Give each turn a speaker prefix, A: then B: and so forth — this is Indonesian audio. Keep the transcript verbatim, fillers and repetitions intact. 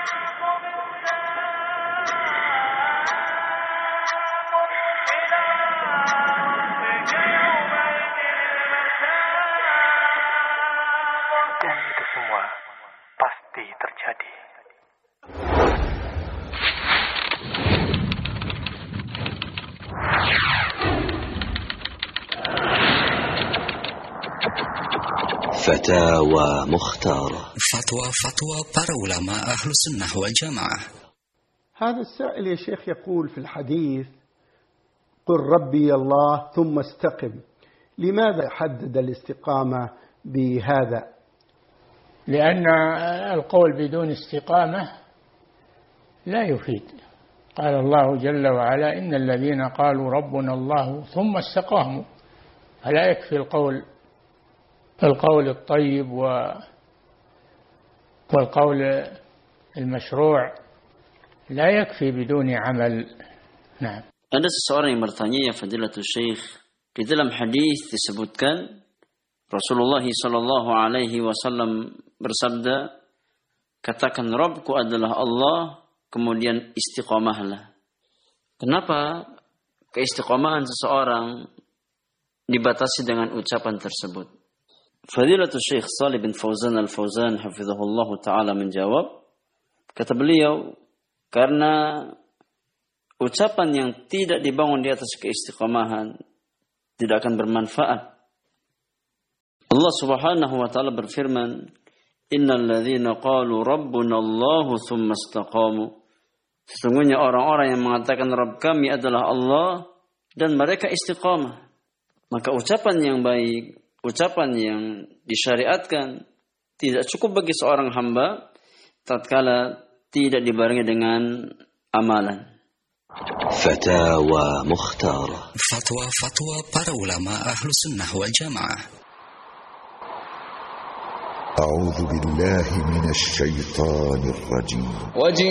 A: Dan itu semua pasti terjadi.
B: فتاوى مختارة.
C: فتوى-فتوى para ulama ahlu sunnah wal jamaah.
D: هذا السائل يا شيخ يقول في الحديث قل ربي الله ثم استقم، لماذا حدد الاستقامة بهذا؟
E: لأن القول بدون استقامة لا يفيد. قال الله جل وعلا إن الذين قالوا ربنا الله ثم استقاموا، فلا يكفي القول القول الطيب والقول المشروع، لا يكفي بدون عمل. نعم.
F: Ada seseorang yang bertanya, ya Fadilatul Syekh, di dalam hadis disebutkan Rasulullah sallallahu alaihi wasallam bersabda, katakan Rabbku adalah Allah, kemudian istiqamahlah. Kenapa keistiqamahan seseorang dibatasi dengan ucapan tersebut? Fadilatul Syekh Shalih bin Fauzan Al-Fauzan hafizahullah ta'ala menjawab, kata beliau, karena ucapan yang tidak dibangun di atas keistiqamahan tidak akan bermanfaat. Allah Subhanahu wa taala berfirman, innal ladzina qalu rabbuna Allahu tsumma istaqamu. Sesungguhnya orang-orang yang mengatakan Rabb kami adalah Allah dan mereka istiqamah. Maka ucapan yang baik, ucapan yang disyariatkan tidak cukup bagi seorang hamba tatkala tidak dibarengi dengan amalan.
B: Fatawa Mukhtara.
C: Fatwa-fatwa para ulama ahlu sunnah wal jamaah.
G: A'udzu billahi minasy syaithanir rajim.